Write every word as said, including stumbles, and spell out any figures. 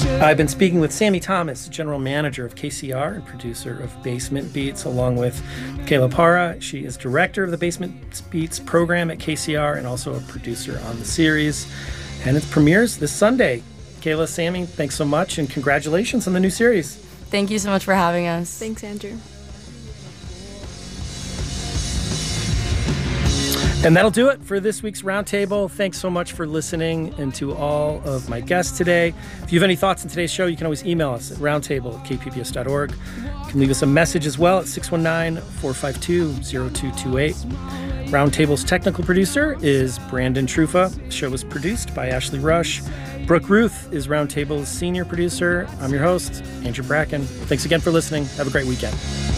I've been speaking with Sammy Thomas, General Manager of K C R and producer of Basement Beats, along with Kayla Para. She is Director of the Basement Beats program at K C R and also a producer on the series. And it premieres this Sunday. Kayla, Sammy, thanks so much, and congratulations on the new series. Thank you so much for having us. Thanks, Andrew. And that'll do it for this week's Roundtable. Thanks so much for listening, and to all of my guests today. If you have any thoughts on today's show, you can always email us at roundtable at k p b s dot org. You can leave us a message as well at six one nine, four five two, zero two two eight. Roundtable's technical producer is Brandon Trufa. The show was produced by Ashley Rush. Brooke Ruth is Roundtable's senior producer. I'm your host, Andrew Bracken. Thanks again for listening. Have a great weekend.